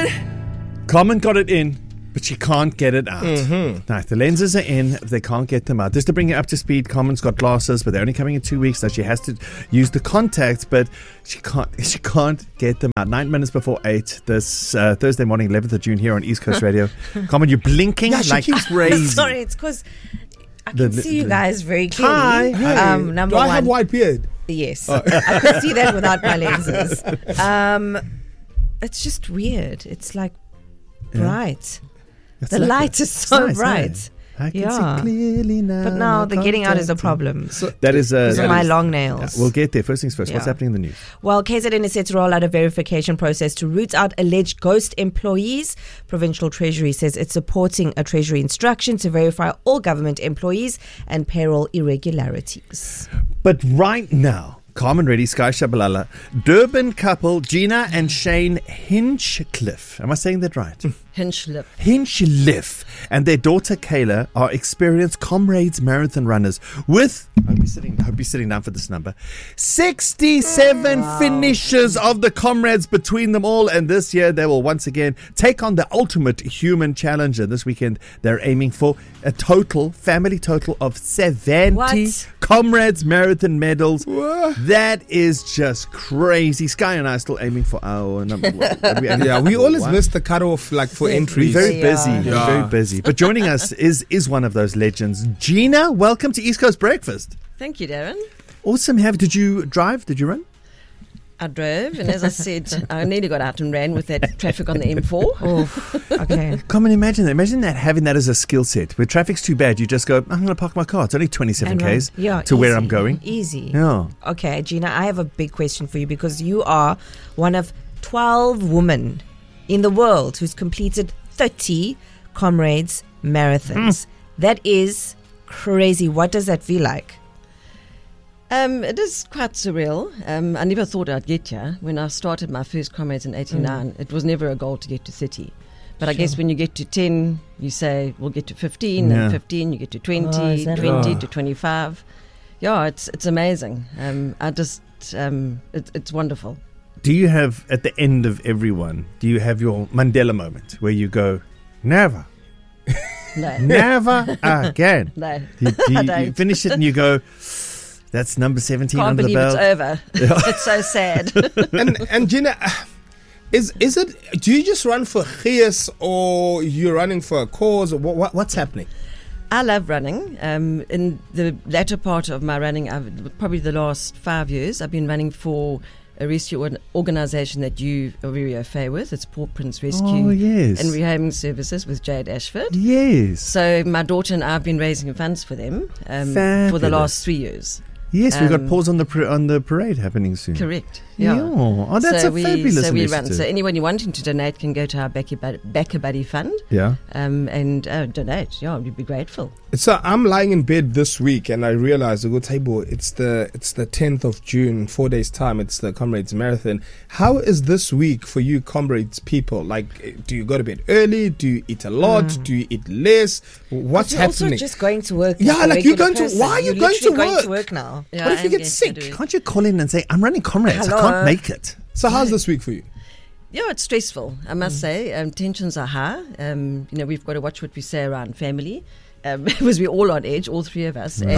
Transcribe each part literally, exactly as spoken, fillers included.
Carmen got it in, but she can't get it out. Mm-hmm. Now, the lenses are in, they can't get them out. Just to bring you up to speed, Carmen's got glasses, but they're only coming in two weeks, so she has to use the contacts, but she can't she can't get them out. Nine minutes before eight, this uh, Thursday morning, eleventh of June, here on East Coast Radio. Carmen, you're blinking Yeah, she like keeps- crazy. Sorry, it's because I can The- see you the- guys very clearly. Hi. Um, number Do I one, have white beard? yes, I can see that without my lenses. Um, it's just weird. It's like bright. It's The like- light is so nice, bright. eh? I can Yeah. see clearly now. But now I the can't getting out is a touch it. problem. That is uh, Because of that my is- long yeah, nails. we'll get there. First things first. What's Yeah. happening in the news? Well, K Z N is set to roll out a verification process to root out alleged ghost employees. Provincial Treasury says it's supporting a Treasury instruction to verify all government employees and payroll irregularities. But right now, Carmen Reddy, Sky Shabalala, Durban couple Gina and Shane Hinchcliffe. Am I saying that right? Hinchlip. Hinchcliffe and their daughter Kayla are experienced Comrades marathon runners with, I'll be sitting, I'll be sitting down for this number, sixty-seven wow. finishes of the Comrades between them all. And this year they will once again take on the ultimate human challenge. And this weekend they're aiming for a total, family total of seventy What? Comrades marathon medals. What? That is just crazy. Sky and I are still aiming for our number. What, what are we aiming Yeah, for? we always What? miss the cutoff like for entries. We're very Yeah. busy. We're Yeah. very busy. But joining us is is one of those legends. Gina, welcome to East Coast Breakfast. Thank you, Darren. Awesome. Have did you drive? Did you run? I drove, and as I said, I nearly got out and ran with that traffic on the M four. Oh, okay. Come and imagine that. Imagine that having that as a skill set. Where traffic's too bad, you just go, I'm going to park my car. It's only twenty-seven And run. Ks Yeah, to where easy. I'm going. Easy. Yeah. Okay, Gina, I have a big question for you because you are one of twelve women in the world who's completed thirty Comrades marathons. Mm. That is crazy. What does that feel like? Um, it is quite surreal. Um, I never thought I'd get here. When I started my first Comrades in eighty-nine, mm. it was never a goal to get to thirty. But sure. I guess when you get to ten, you say, we'll get to fifteen, yeah. and fifteen, you get to twenty, oh, twenty oh. to twenty-five. Yeah, it's it's amazing. Um, I just, um, it, it's wonderful. Do you have, at the end of every one, do you have your Mandela moment where you go, never, No. never again? No. You, do you, I you don't. finish it and you go, that's number seventeen Can't under the believe belt. it's over. It's so sad. and and Gina, is is it? Do you just run for Chias or you're running for a cause? Or what, what what's happening? I love running. Um, in the latter part of my running, I've, probably the last five years, I've been running for a rescue organisation that you are very au fait with. It's Paw Prince Rescue Oh, yes. and Rehabing Services with Jade Ashford. Yes. So my daughter and I have been raising funds for them um, for Fabulous. the last three years. Yes, we've got Um, pause on the par- on the parade happening soon. Correct. Yeah. Yeah. Oh, that's so a we, fabulous So we initiative. run. So anyone you wanting to donate can go to our Backer Buddy, Backer Buddy Fund yeah. um, and uh, donate. Yeah, we'd be grateful. So I'm lying in bed this week and I realize, good table, it's the it's the tenth of June, four days time. It's the Comrades Marathon. How is this week for you, Comrades people? Like, do you go to bed early? Do you eat a lot? Mm. Do you eat less? What's You're happening? also just going to work. Yeah, a like you're regular going to- person. why are you You're going literally to going work? to work now? Yeah, What if you I'm get going to sick? do- Can't you call in and say, I'm running Comrades. Hello. I can't make it. So how's this week for you? Yeah, it's stressful, I must say. Um, tensions are high. Um, you know, we've got to watch what we say around family. Um, because we're all on edge, all three of us. And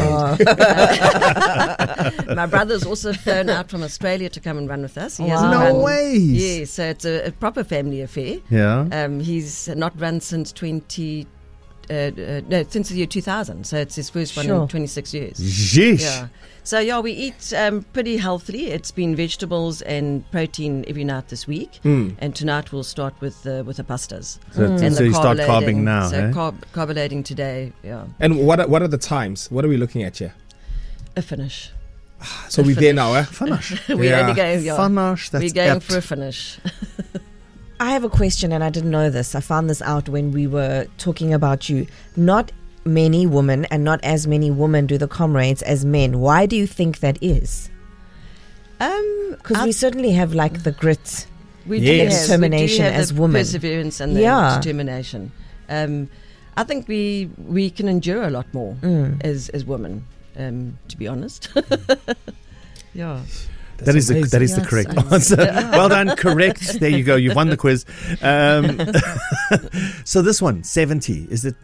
uh, my brother's also flown out from Australia to come and run with us. He hasn't No run- ways. Yeah, so it's a, a proper family affair. Yeah. Um, he's not run since twenty. Uh, uh, no, since the year two thousand. So it's his first one Sure. in twenty-six years. Jeesh. Yeah. So yeah, we eat um, pretty healthily. It's been vegetables and protein every night this week, Mm. and tonight we'll start with uh, with the pastas. So, And so the you start carb carving loading. now, So eh? carb, carb loading today. Yeah, And what are, what are the times? What are we looking at here? a finish. So A we're there finish. now, eh? Finish. We're Yeah. only going. Yeah, Finish. That's we're going apt. for a finish. I have a question, and I didn't know this. I found this out when we were talking about you. Not many women, and not as many women do the Comrades as men. Why do you think that is? Um, Because I- we certainly have like the grit. we Yes. do have, Determination we do have as the women. perseverance and the Yeah. determination. Um, I think we we can endure a lot more Mm. as as women. Um, to be honest. Yeah. That's that is the, amazing. that is the Yeah, correct so- answer. Well done, correct. There you go. You've won the quiz. Um, so this one, seventy. Is it